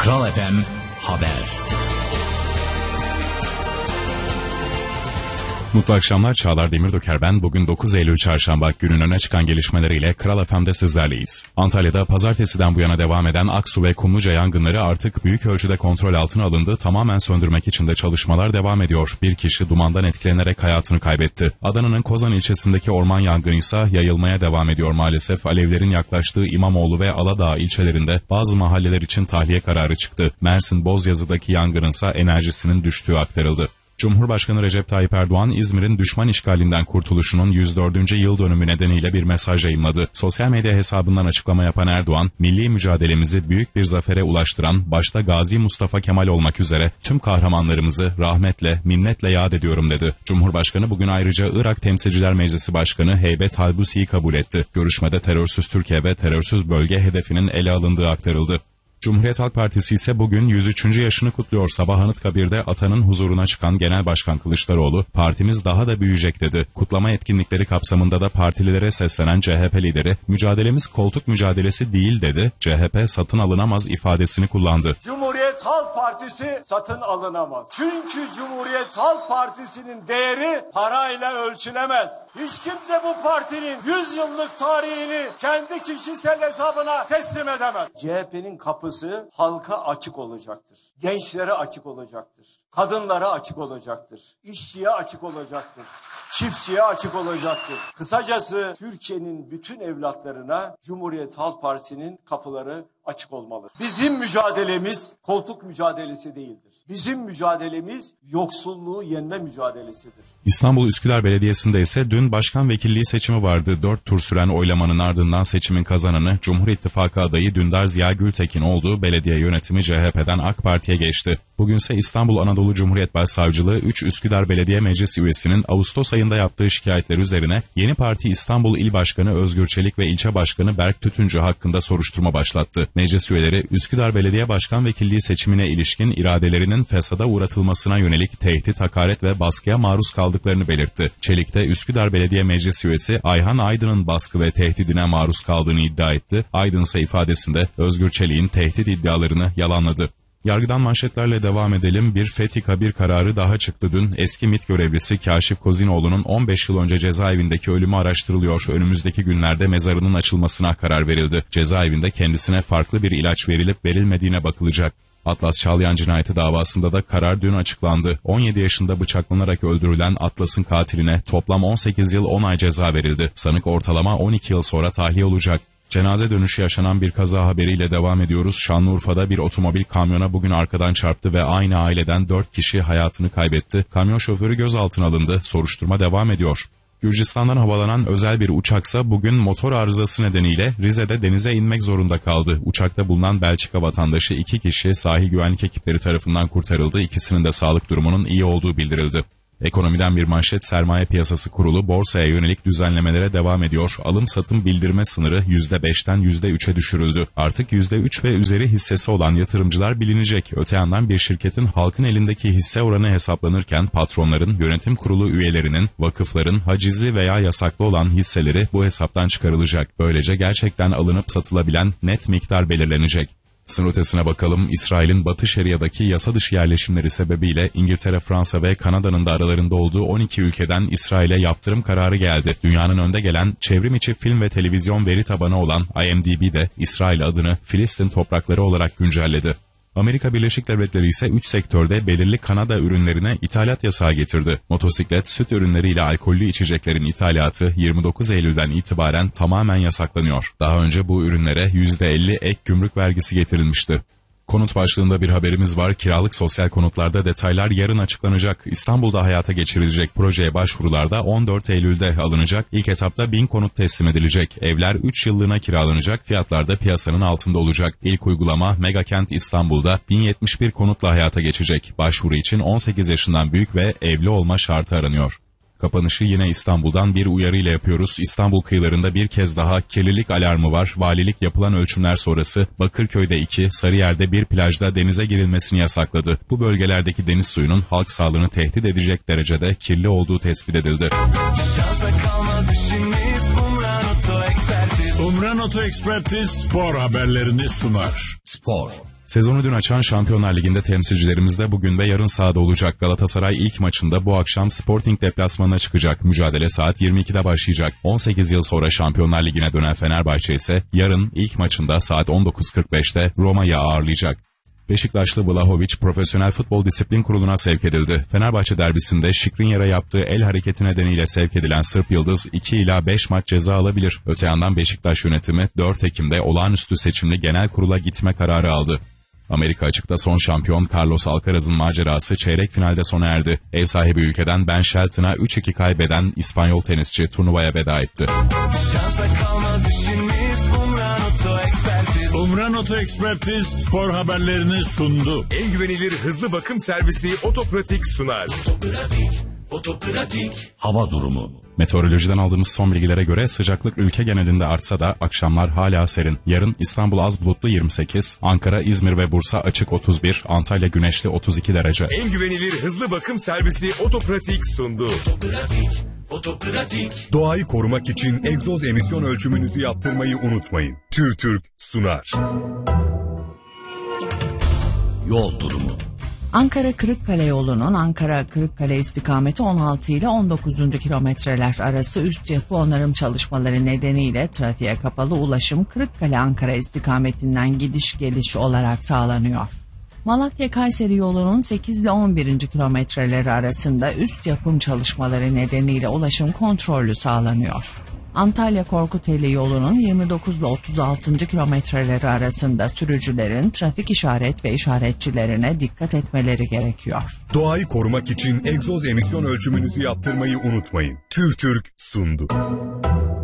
Kral FM Haber. Mutlu akşamlar, Çağlar Demirdöker ben. Bugün 9 Eylül Çarşamba, günün öne çıkan gelişmeleriyle Kral FM'de sizlerleyiz. Antalya'da pazartesiden bu yana devam eden Aksu ve Kumluca yangınları artık büyük ölçüde kontrol altına alındı. Tamamen söndürmek için de çalışmalar devam ediyor. Bir kişi dumandan etkilenerek hayatını kaybetti. Adana'nın Kozan ilçesindeki orman yangını ise yayılmaya devam ediyor maalesef. Alevlerin yaklaştığı İmamoğlu ve Aladağ ilçelerinde bazı mahalleler için tahliye kararı çıktı. Mersin Bozyazı'daki yangının ise enerjisinin düştüğü aktarıldı. Cumhurbaşkanı Recep Tayyip Erdoğan, İzmir'in düşman işgalinden kurtuluşunun 104. yıl dönümü nedeniyle bir mesaj yayınladı. Sosyal medya hesabından açıklama yapan Erdoğan, milli mücadelemizi büyük bir zafere ulaştıran, başta Gazi Mustafa Kemal olmak üzere tüm kahramanlarımızı rahmetle, minnetle yad ediyorum dedi. Cumhurbaşkanı bugün ayrıca Irak Temsilciler Meclisi Başkanı Heybet Halbusi'yi kabul etti. Görüşmede terörsüz Türkiye ve terörsüz bölge hedefinin ele alındığı aktarıldı. Cumhuriyet Halk Partisi ise bugün 103. yaşını kutluyor. Sabah Anıtkabir'de atanın huzuruna çıkan Genel Başkan Kılıçdaroğlu, partimiz daha da büyüyecek dedi. Kutlama etkinlikleri kapsamında da partililere seslenen CHP lideri, mücadelemiz koltuk mücadelesi değil dedi. CHP satın alınamaz ifadesini kullandı. Cumhuriyet Halk Partisi satın alınamaz. Çünkü Cumhuriyet Halk Partisi'nin değeri parayla ölçülemez. Hiç kimse bu partinin 100 yıllık tarihini kendi kişisel hesabına teslim edemez. CHP'nin kapısı halka açık olacaktır. Gençlere açık olacaktır. Kadınlara açık olacaktır. İşçiye açık olacaktır. Çiftçiye açık olacaktır. Kısacası Türkiye'nin bütün evlatlarına Cumhuriyet Halk Partisi'nin kapıları açık olmalı. Bizim mücadelemiz koltuk mücadelesi değildir. Bizim mücadelemiz yoksulluğu yenme mücadelesidir. İstanbul Üsküdar Belediyesi'nde ise dün başkan vekilliği seçimi vardı. 4 tur süren oylamanın ardından seçimin kazananı Cumhur İttifakı adayı Dündar Ziya Gültekin oldu. Belediye yönetimi CHP'den AK Parti'ye geçti. Bugünse İstanbul Anadolu Cumhuriyet Başsavcılığı 3 Üsküdar Belediye Meclisi üyesinin Ağustos ayında yaptığı şikayetler üzerine Yeni Parti İstanbul İl Başkanı Özgür Çelik ve İlçe Başkanı Berk Tütüncü hakkında soruşturma başlattı. Meclis üyeleri Üsküdar Belediye Başkan Vekilliği seçimine ilişkin iradelerinin fesada uğratılmasına yönelik tehdit, hakaret ve baskıya maruz kaldıklarını belirtti. Çelik de Üsküdar Belediye Meclis üyesi Ayhan Aydın'ın baskı ve tehdidine maruz kaldığını iddia etti. Aydın ise ifadesinde Özgür Çelik'in tehdit iddialarını yalanladı. Yargıdan manşetlerle devam edelim. Bir fethi kabir kararı daha çıktı dün. Eski MİT görevlisi Kaşif Kozinoğlu'nun 15 yıl önce cezaevindeki ölümü araştırılıyor. Önümüzdeki günlerde mezarının açılmasına karar verildi. Cezaevinde kendisine farklı bir ilaç verilip verilmediğine bakılacak. Atlas Çağlayan cinayeti davasında da karar dün açıklandı. 17 yaşında bıçaklanarak öldürülen Atlas'ın katiline toplam 18 yıl 10 ay ceza verildi. Sanık ortalama 12 yıl sonra tahliye olacak. Cenaze dönüşü yaşanan bir kaza haberiyle devam ediyoruz. Şanlıurfa'da bir otomobil kamyona bugün arkadan çarptı ve aynı aileden 4 kişi hayatını kaybetti. Kamyon şoförü gözaltına alındı. Soruşturma devam ediyor. Gürcistan'dan havalanan özel bir uçaksa bugün motor arızası nedeniyle Rize'de denize inmek zorunda kaldı. Uçakta bulunan Belçika vatandaşı 2 kişi sahil güvenlik ekipleri tarafından kurtarıldı. İkisinin de sağlık durumunun iyi olduğu bildirildi. Ekonomiden bir manşet, Sermaye Piyasası Kurulu borsaya yönelik düzenlemelere devam ediyor. Alım-satım bildirme sınırı %5'ten %3'e düşürüldü. Artık %3 ve üzeri hissesi olan yatırımcılar bilinecek. Öte yandan bir şirketin halkın elindeki hisse oranı hesaplanırken patronların, yönetim kurulu üyelerinin, vakıfların hacizli veya yasaklı olan hisseleri bu hesaptan çıkarılacak. Böylece gerçekten alınıp satılabilen net miktar belirlenecek. Sınır ötesine bakalım. İsrail'in Batı Şeria'daki yasa dışı yerleşimleri sebebiyle İngiltere, Fransa ve Kanada'nın da aralarında olduğu 12 ülkeden İsrail'e yaptırım kararı geldi. Dünyanın önde gelen çevrim içi film ve televizyon veri tabanı olan IMDb de İsrail adını Filistin toprakları olarak güncelledi. Amerika Birleşik Devletleri ise 3 sektörde belirli Kanada ürünlerine ithalat yasağı getirdi. Motosiklet, süt ürünleriyle alkollü içeceklerin ithalatı 29 Eylül'den itibaren tamamen yasaklanıyor. Daha önce bu ürünlere %50 ek gümrük vergisi getirilmişti. Konut başlığında bir haberimiz var. Kiralık sosyal konutlarda detaylar yarın açıklanacak. İstanbul'da hayata geçirilecek projeye başvurularda 14 Eylül'de alınacak. İlk etapta 1000 konut teslim edilecek. Evler 3 yıllığına kiralanacak. Fiyatlar da piyasanın altında olacak. İlk uygulama Megakent İstanbul'da 1071 konutla hayata geçecek. Başvuru için 18 yaşından büyük ve evli olma şartı aranıyor. Kapanışı yine İstanbul'dan bir uyarıyla yapıyoruz. İstanbul kıyılarında bir kez daha kirlilik alarmı var. Valilik yapılan ölçümler sonrası Bakırköy'de 2, Sarıyer'de bir plajda denize girilmesini yasakladı. Bu bölgelerdeki deniz suyunun halk sağlığını tehdit edecek derecede kirli olduğu tespit edildi. Umran Oto Ekspertiz spor haberlerini sunar. Spor. Sezonu dün açan Şampiyonlar Ligi'nde temsilcilerimiz de bugün ve yarın sahada olacak. Galatasaray ilk maçında bu akşam Sporting deplasmanına çıkacak. Mücadele saat 22'de başlayacak. 18 yıl sonra Şampiyonlar Ligi'ne dönen Fenerbahçe ise yarın ilk maçında saat 19.45'te Roma'yı ağırlayacak. Beşiktaşlı Vlahovic Profesyonel Futbol Disiplin Kurulu'na sevk edildi. Fenerbahçe derbisinde Skriniar'a yaptığı el hareketi nedeniyle sevk edilen Sırp Yıldız 2 ila 5 maç ceza alabilir. Öte yandan Beşiktaş yönetimi 4 Ekim'de olağanüstü seçimli genel kurula gitme kararı aldı. Amerika açıkta son şampiyon Carlos Alcaraz'ın macerası çeyrek finalde sona erdi. Ev sahibi ülkeden Ben Shelton'a 3-2 kaybeden İspanyol tenisçi turnuvaya veda etti. Umran Oto Ekspertiz spor haberlerini sundu. En güvenilir hızlı bakım servisi Otopratik sunar. Otopratik. Hava durumu. Meteorolojiden aldığımız son bilgilere göre sıcaklık ülke genelinde artsa da akşamlar hala serin. Yarın İstanbul az bulutlu 28, Ankara, İzmir ve Bursa açık 31, Antalya güneşli 32 derece. En güvenilir hızlı bakım servisi Otopratik sundu. Otopratik. Doğayı korumak için egzoz emisyon ölçümünüzü yaptırmayı unutmayın. TÜRTÜRK sunar. Yol durumu. Ankara-Kırıkkale yolunun Ankara-Kırıkkale istikameti 16 ile 19. kilometreler arası üst yapı onarım çalışmaları nedeniyle trafiğe kapalı ulaşım Kırıkkale-Ankara istikametinden gidiş geliş olarak sağlanıyor. Malatya-Kayseri yolunun 8 ile 11. kilometreleri arasında üst yapım çalışmaları nedeniyle ulaşım kontrollü sağlanıyor. Antalya-Korkuteli yolunun 29 ile 36. kilometreleri arasında sürücülerin trafik işaret ve işaretçilerine dikkat etmeleri gerekiyor. Doğayı korumak için egzoz emisyon ölçümünüzü yaptırmayı unutmayın. TÜRTÜRK sundu.